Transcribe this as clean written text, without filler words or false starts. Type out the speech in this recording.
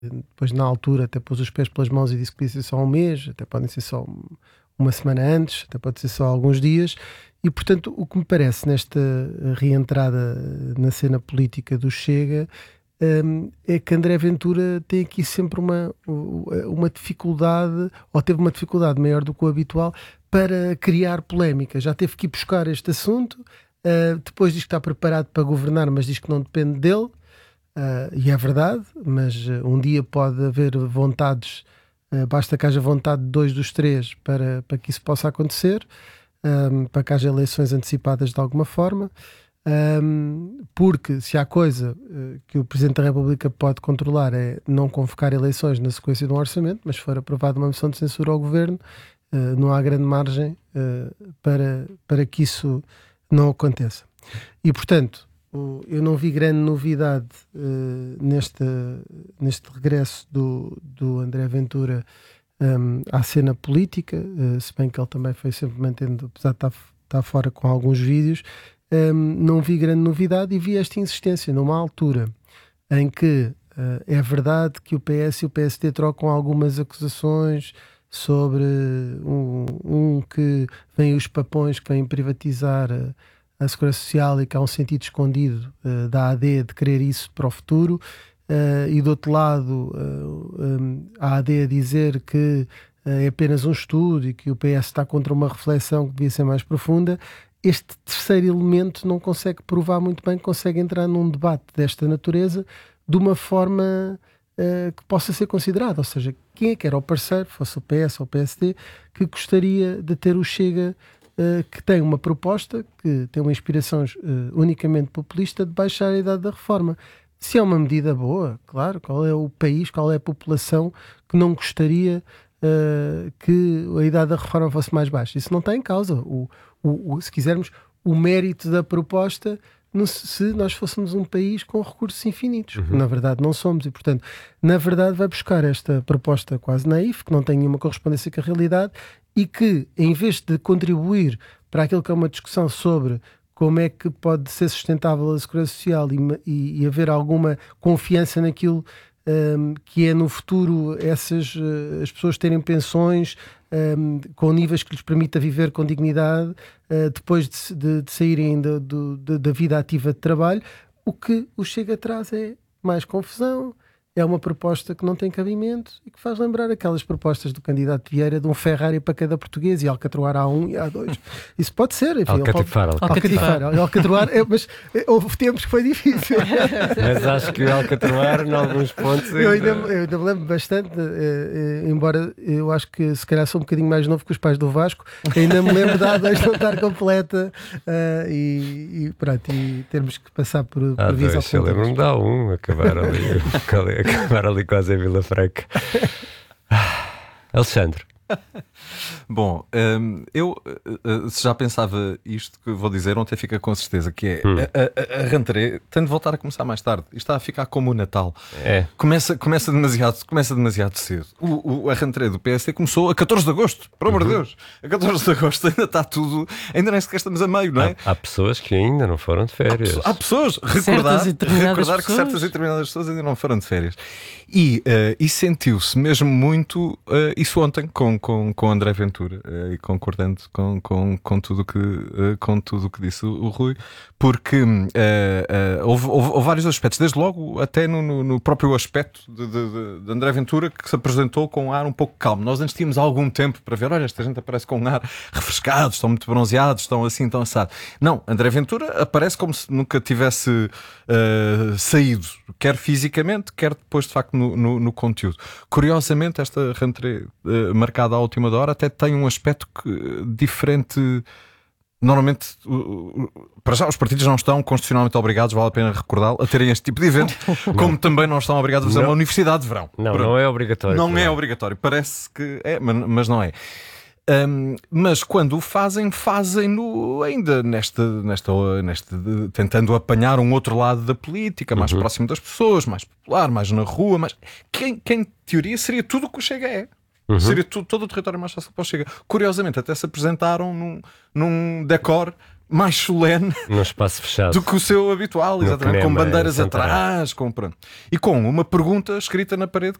depois na altura até pôs os pés pelas mãos e disse que podia ser só um mês, até podem ser só uma semana antes, até pode ser só alguns dias. E portanto o que me parece nesta reentrada na cena política do Chega é que André Ventura tem aqui sempre uma dificuldade, ou teve uma dificuldade maior do que o habitual, para criar polémica. Já teve que ir buscar este assunto, depois diz que está preparado para governar, mas diz que não depende dele, e é verdade, mas um dia pode haver vontades, basta que haja vontade de 2 dos 3 para que isso possa acontecer, para que haja eleições antecipadas de alguma forma. Porque se há coisa que o Presidente da República pode controlar é não convocar eleições na sequência de um orçamento, mas se for aprovada uma moção de censura ao Governo, não há grande margem para que isso não aconteça. E portanto eu não vi grande novidade neste regresso do André Ventura à cena política, se bem que ele também foi sempre mantendo, apesar de estar fora com alguns vídeos. Não vi grande novidade e vi esta insistência numa altura em que é verdade que o PS e o PSD trocam algumas acusações sobre que vêm os papões que vêm privatizar a Segurança Social e que há um sentido escondido da AD de querer isso para o futuro, e do outro lado a AD a dizer que é apenas um estudo e que o PS está contra uma reflexão que devia ser mais profunda. Este terceiro elemento não consegue provar muito bem que consegue entrar num debate desta natureza de uma forma que possa ser considerada. Ou seja, quem é que era o parceiro, fosse o PS ou o PSD, que gostaria de ter o Chega, que tem uma proposta, que tem uma inspiração unicamente populista, de baixar a idade da reforma. Se é uma medida boa, claro, qual é o país, qual é a população que não gostaria que a idade da reforma fosse mais baixa? Isso não está em causa. Se quisermos, o mérito da proposta, se nós fôssemos um país com recursos infinitos. Na verdade não somos, e portanto, na verdade vai buscar esta proposta quase naif, que não tem nenhuma correspondência com a realidade, e que, em vez de contribuir para aquilo que é uma discussão sobre como é que pode ser sustentável a Segurança Social e haver alguma confiança naquilo que é no futuro as pessoas terem pensões com níveis que lhes permita viver com dignidade depois de saírem da vida ativa de trabalho, o que o Chega atrás é mais confusão, é uma proposta que não tem cabimento e que faz lembrar aquelas propostas do candidato Vieira de um Ferrari para cada português e alcatroar A1 e A2. Isso pode ser. Enfim, alcatroar, mas houve tempos que foi difícil. Mas acho que o alcatroar, em alguns pontos... Eu ainda me lembro bastante, embora eu acho que se calhar sou um bocadinho mais novo que os pais do Vasco, ainda me lembro da A2 não estar completa e termos que passar por A2, eu lembro-me da A1, acabar ali quase em Vila Franca. Alexandre. Bom, eu já pensava isto que vou dizer, ontem fica com certeza, que é a rentrée tem de voltar a começar mais tarde. Isto está a ficar como o Natal. Começa demasiado cedo. A rentrée do PSD começou a 14 de agosto, por amor de Deus. A 14 de agosto ainda está tudo, ainda nem sequer estamos a meio, não é? Há pessoas que ainda não foram de férias. Há pessoas, recordar que certas e determinadas pessoas ainda não foram de férias. E sentiu-se mesmo muito isso ontem com André Ventura, e concordando com tudo o que disse o Rui, porque houve vários aspectos, desde logo até no próprio aspecto de André Ventura, que se apresentou com um ar um pouco calmo. Nós antes tínhamos algum tempo para ver, olha, esta gente aparece com um ar refrescado, estão muito bronzeados, estão assim, estão assado. Não, André Ventura aparece como se nunca tivesse saído, quer fisicamente, quer depois de facto no conteúdo. Curiosamente, esta rentrée marcada à última hora até tem um aspecto diferente. Normalmente, para já, os partidos não estão constitucionalmente obrigados, vale a pena recordá-lo, a terem este tipo de evento, como também não estão obrigados a fazer uma universidade de verão. Não é obrigatório. Não é obrigatório. Parece que é, mas não é. Mas quando o fazem-no ainda neste tentando apanhar um outro lado da política, mais próximo das pessoas, mais popular, mais na rua, mas quem em teoria seria tudo o que o Chega é. Seria todo o território mais fácil para o Chega. Curiosamente, até se apresentaram num decor mais solene num espaço fechado do que o seu habitual, exatamente, com bandeiras atrás, e com uma pergunta escrita na parede